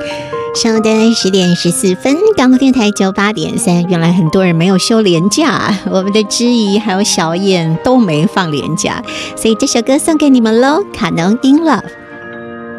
上午的10:14，港股电台98.3。原来很多人没有休连假，我们的知怡还有小燕都没放连假，所以这首歌送给你们喽，卡农 In Love。